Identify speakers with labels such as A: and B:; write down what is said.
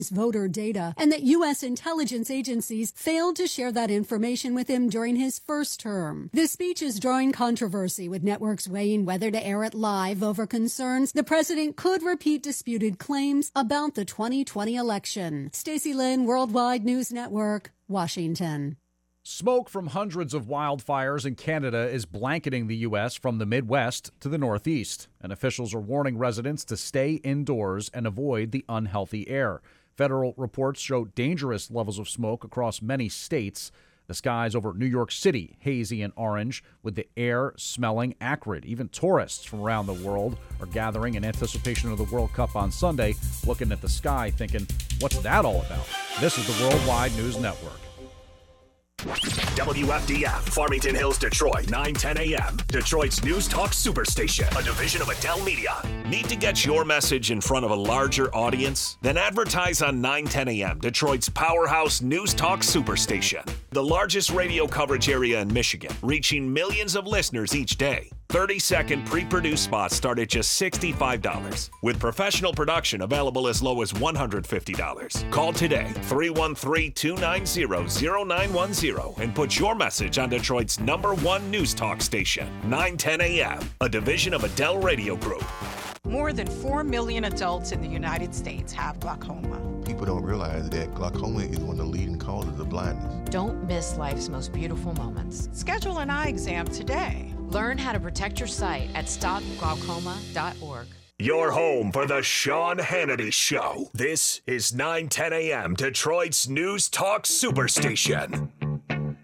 A: voter data, and that U.S. intelligence agencies failed to share that information with him during his first term. This speech is drawing controversy, with networks weighing whether to air it live over concerns the president could repeat disputed claims about the 2020 election. Stacey Lynn, Worldwide News Network, Washington.
B: Smoke from hundreds of wildfires in Canada is blanketing the U.S. from the Midwest to the Northeast, and officials are warning residents to stay indoors and avoid the unhealthy air. Federal reports show dangerous levels of smoke across many states. The skies over New York City, hazy and orange, with the air smelling acrid. Even tourists from around the world are gathering in anticipation of the World Cup on Sunday, looking at the sky thinking, what's that all about? This is the Worldwide News Network.
C: WFDF, Farmington Hills, Detroit, 9:10 a.m. Detroit's News Talk Superstation, a division of Adele Media. Need to get your message in front of a larger audience? Then advertise on 9:10 a.m., Detroit's powerhouse News Talk Superstation. The largest radio coverage area in Michigan, reaching millions of listeners each day. 30-second pre-produced spots start at just $65, with professional production available as low as $150. Call today, 313-290-0910, and put your message on Detroit's #1 news talk station, 9:10 a.m., a division of Adele Radio Group.
D: More than 4 million adults in the United States have glaucoma.
E: People don't realize that glaucoma is one of the leading causes of blindness.
F: Don't miss life's most beautiful moments.
D: Schedule an eye exam today.
F: Learn how to protect your sight at stopglaucoma.org.
C: Your home for the Sean Hannity Show. This is 9:10 a.m. Detroit's News Talk Superstation.